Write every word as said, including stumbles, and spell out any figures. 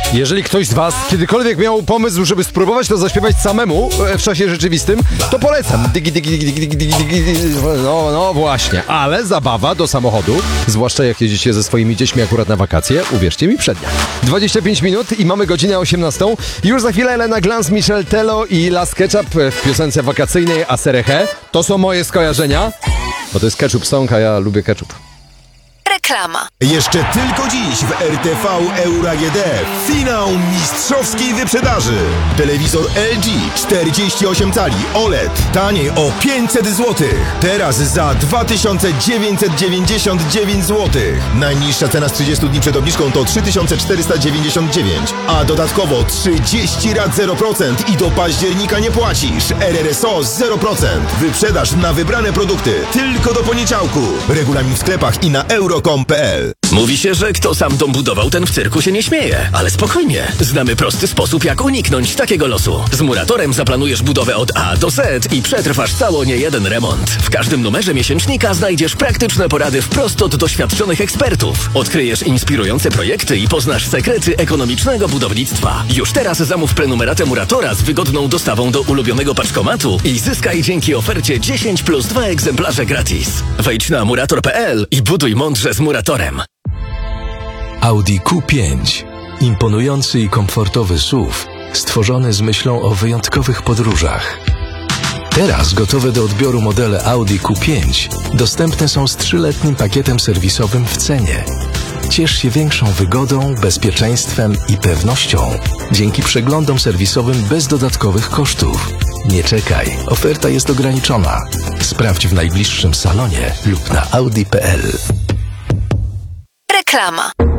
Jeżeli ktoś z was kiedykolwiek miał pomysł, żeby spróbować to zaśpiewać samemu w czasie rzeczywistym, to polecam. Digi, digi, digi, digi, digi, digi. No, no właśnie, ale zabawa do samochodu, zwłaszcza jak jedziecie ze swoimi dziećmi akurat na wakacje, uwierzcie mi, przednia. dwadzieścia pięć minut i mamy godzinę osiemnastą. Już za chwilę Elena Glans, Michel Tello i Las Ketchup w piosence wakacyjnej Asereche. To są moje skojarzenia, bo to jest ketchup song, a ja lubię ketchup. Reklama. Jeszcze tylko dziś w R T V Euro A G D finał mistrzowskiej wyprzedaży. Telewizor L G czterdzieści osiem cali O L E D taniej o pięćset złotych. Teraz za dwa tysiące dziewięćset dziewięćdziesiąt dziewięć złotych. Najniższa cena z trzydziestu dni przed obniżką to trzy tysiące czterysta dziewięćdziesiąt dziewięć, a dodatkowo trzydzieści rat zero procent i do października nie płacisz. R R S O zero procent. Wyprzedaż na wybrane produkty tylko do poniedziałku. Regulamin w sklepach i na euro kropka com kropka p l. Mówi się, że kto sam dom budował, ten w cyrku się nie śmieje. Ale spokojnie, znamy prosty sposób, jak uniknąć takiego losu. Z Muratorem zaplanujesz budowę od A do Z i przetrwasz cało niejeden remont. W każdym numerze miesięcznika znajdziesz praktyczne porady wprost od doświadczonych ekspertów. Odkryjesz inspirujące projekty i poznasz sekrety ekonomicznego budownictwa. Już teraz zamów prenumeratę Muratora z wygodną dostawą do ulubionego paczkomatu i zyskaj dzięki ofercie dziesięć plus dwa egzemplarze gratis. Wejdź na murator kropka p l i buduj mądrze z Muratorem. Audi Q pięć. Imponujący i komfortowy S U V, stworzony z myślą o wyjątkowych podróżach. Teraz gotowe do odbioru modele Audi Q pięć dostępne są z trzyletnim pakietem serwisowym w cenie. Ciesz się większą wygodą, bezpieczeństwem i pewnością dzięki przeglądom serwisowym bez dodatkowych kosztów. Nie czekaj, oferta jest ograniczona. Sprawdź w najbliższym salonie lub na audi kropka p l. Reklama.